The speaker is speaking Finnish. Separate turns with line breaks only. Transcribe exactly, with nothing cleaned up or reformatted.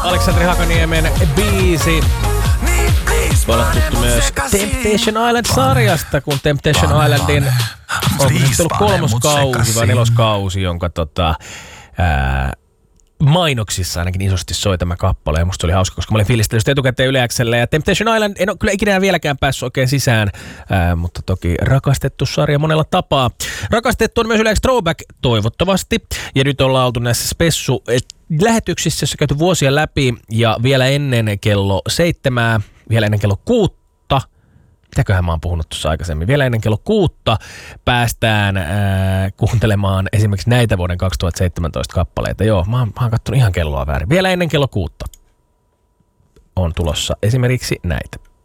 Aleksanteri Hakaniemen biisi. Voi olla tuttu myös Temptation Island-sarjasta, kun Temptation Islandin on nyt ollut kolmoskausi vai neloskausi, jonka tota, ää, mainoksissa ainakin isosti soi tämä kappale. Ja musta se oli hauska, koska mä olin fiilistellyt sitä etukäteen Yle X:llä. Ja Temptation Island, en ole kyllä ikinä vieläkään päässyt oikein sisään, ää, mutta toki rakastettu sarja monella tapaa. Rakastettu on myös Yle X Throwback toivottavasti. Ja nyt ollaan oltu näissä spessu lähetyksissä, jossa käyty vuosia läpi ja vielä ennen kello seitsemää, vielä ennen kello kuutta, mitäköhän mä oon puhunut tuossa aikaisemmin, vielä ennen kello kuutta päästään ää, kuuntelemaan esimerkiksi näitä vuoden kaksituhattaseitsemäntoista kappaleita. Joo, mä oon, mä oon kattonut ihan kelloa väärin. Vielä ennen kello kuutta on tulossa esimerkiksi näitä.